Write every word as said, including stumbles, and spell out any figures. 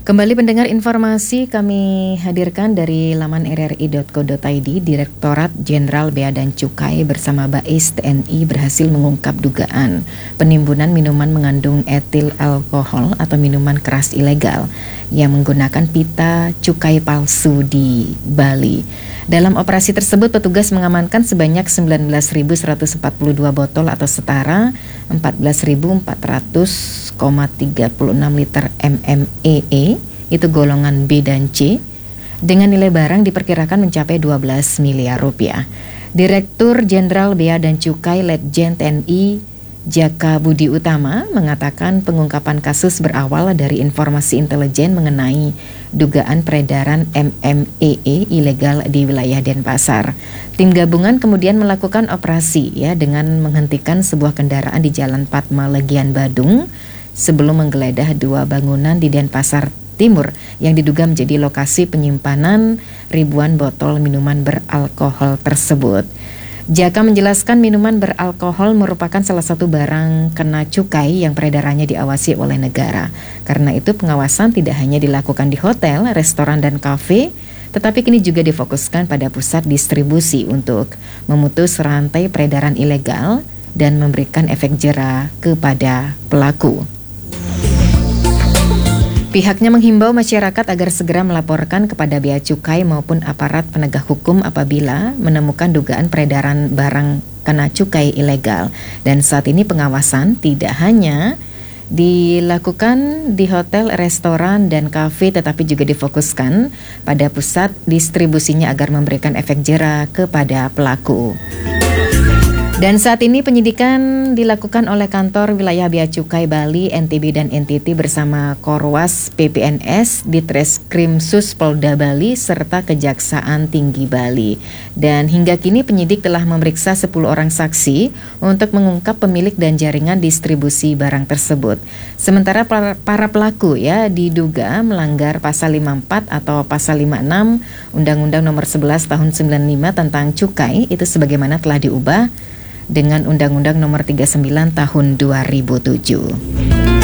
Kembali pendengar, informasi kami hadirkan dari laman r r i dot co dot i d. Direktorat Jenderal Bea dan Cukai bersama Bais T N I berhasil mengungkap dugaan penimbunan minuman mengandung etil alkohol atau minuman keras ilegal yang menggunakan pita cukai palsu di Bali. Dalam operasi tersebut, petugas mengamankan sebanyak sembilan belas ribu seratus empat puluh dua botol atau setara empat belas ribu empat ratus koma tiga enam liter M M E E, itu golongan B dan C, dengan nilai barang diperkirakan mencapai dua belas miliar rupiah. Direktur Jenderal Bea dan Cukai Letjen T N I Jaka Budi Utama mengatakan pengungkapan kasus berawal dari informasi intelijen mengenai dugaan peredaran M M E E ilegal di wilayah Denpasar. Tim gabungan kemudian melakukan operasi ya dengan menghentikan sebuah kendaraan di Jalan Padma Legian Badung sebelum menggeledah dua bangunan di Denpasar Timur yang diduga menjadi lokasi penyimpanan ribuan botol minuman beralkohol tersebut. Jaka menjelaskan minuman beralkohol merupakan salah satu barang kena cukai yang peredarannya diawasi oleh negara. Karena itu pengawasan tidak hanya dilakukan di hotel, restoran, dan kafe, tetapi kini juga difokuskan pada pusat distribusi untuk memutus rantai peredaran ilegal dan memberikan efek jera kepada pelaku. Pihaknya menghimbau masyarakat agar segera melaporkan kepada Bea Cukai maupun aparat penegak hukum apabila menemukan dugaan peredaran barang kena cukai ilegal. Dan saat ini pengawasan tidak hanya dilakukan di hotel, restoran, dan kafe, tetapi juga difokuskan pada pusat distribusinya agar memberikan efek jera kepada pelaku. Dan saat ini penyidikan dilakukan oleh kantor wilayah Bea Cukai Bali, N T B, dan N T T bersama Korwas P P N S, Ditreskrimsus Polda Bali, serta Kejaksaan Tinggi Bali. Dan hingga kini penyidik telah memeriksa sepuluh orang saksi untuk mengungkap pemilik dan jaringan distribusi barang tersebut. Sementara para pelaku ya diduga melanggar pasal lima puluh empat atau pasal lima puluh enam Undang-Undang Nomor sebelas Tahun sembilan puluh lima tentang cukai, itu sebagaimana telah diubah dengan Undang-Undang Nomor tiga puluh sembilan Tahun dua ribu tujuh.